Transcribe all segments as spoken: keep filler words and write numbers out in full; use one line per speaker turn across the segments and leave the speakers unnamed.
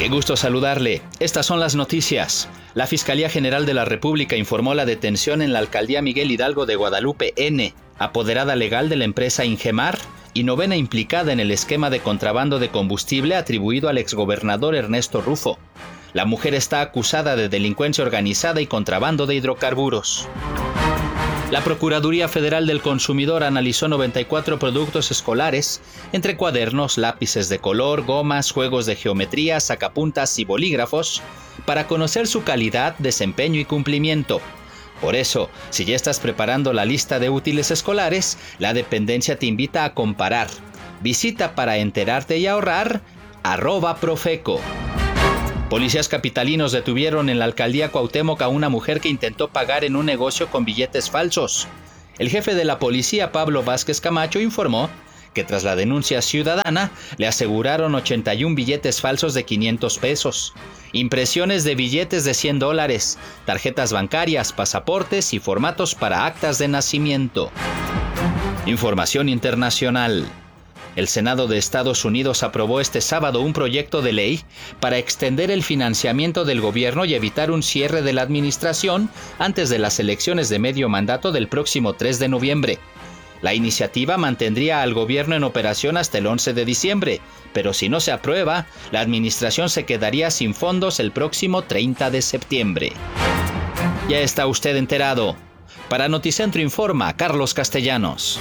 Qué gusto saludarle. Estas son las noticias. La Fiscalía General de la República informó la detención en la alcaldía Miguel Hidalgo de Guadalupe N, apoderada legal de la empresa Ingemar y novena implicada en el esquema de contrabando de combustible atribuido al exgobernador Ernesto Rufo. La mujer está acusada de delincuencia organizada y contrabando de hidrocarburos. La Procuraduría Federal del Consumidor analizó noventa y cuatro productos escolares, entre cuadernos, lápices de color, gomas, juegos de geometría, sacapuntas y bolígrafos, para conocer su calidad, desempeño y cumplimiento. Por eso, si ya estás preparando la lista de útiles escolares, la dependencia te invita a comparar. Visita para enterarte y ahorrar, arroba Profeco. Policías capitalinos detuvieron en la alcaldía Cuauhtémoc a una mujer que intentó pagar en un negocio con billetes falsos. El jefe de la policía, Pablo Vázquez Camacho, informó que tras la denuncia ciudadana le aseguraron ochenta y un billetes falsos de quinientos pesos, impresiones de billetes de cien dólares, tarjetas bancarias, pasaportes y formatos para actas de nacimiento. Información internacional. El Senado de Estados Unidos aprobó este sábado un proyecto de ley para extender el financiamiento del gobierno y evitar un cierre de la administración antes de las elecciones de medio mandato del próximo tres de noviembre. La iniciativa mantendría al gobierno en operación hasta el once de diciembre, pero si no se aprueba, la administración se quedaría sin fondos el próximo treinta de septiembre. Ya está usted enterado. Para Noticentro informa Carlos Castellanos.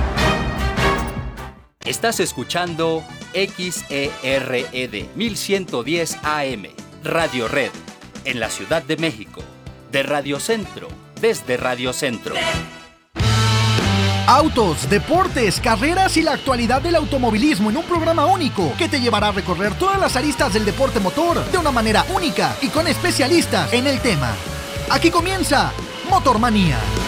Estás escuchando X E R E D mil ciento diez A M, Radio Red, en la Ciudad de México, de Radio Centro, desde Radio Centro.
Autos, deportes, carreras y la actualidad del automovilismo en un programa único que te llevará a recorrer todas las aristas del deporte motor de una manera única y con especialistas en el tema. Aquí comienza Motormanía.